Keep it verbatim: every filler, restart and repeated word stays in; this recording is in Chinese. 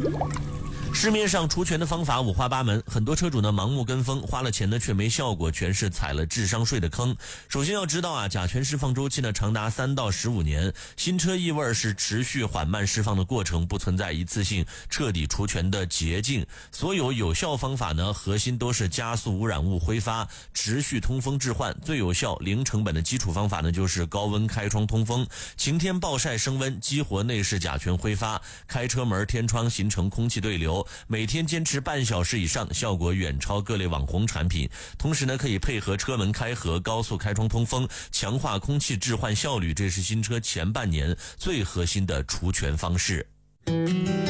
市面上除醛的方法五花八门，很多车主呢盲目跟风，花了钱呢却没效果，全是踩了智商税的坑。首先要知道啊，甲醛释放周期呢长达三到十五年，新车异味是持续缓慢释放的过程，不存在一次性彻底除醛的捷径。所有有效方法呢，核心都是加速污染物挥发，持续通风置换。最有效、零成本的基础方法呢，就是高温开窗通风。晴天暴晒升温，激活内饰甲醛挥发，开车门、天窗形成空气对流。每天坚持半小时以上，效果远超各类网红产品。同时呢，可以配合车门开合、高速开窗通风，强化空气置换效率，这是新车前半年最核心的除醛方式。